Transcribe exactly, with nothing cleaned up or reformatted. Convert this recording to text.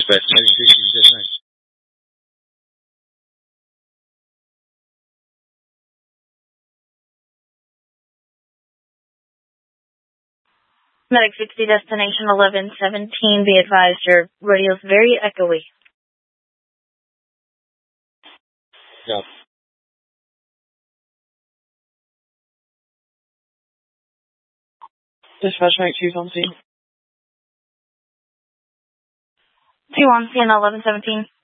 Dispatch nine sixty, Jet nine. Medic sixty, destination eleven seventeen. Be advised, your radio's very echoey. Yep. Dispatch night two's on scene. Two on scene, eleven seventeen.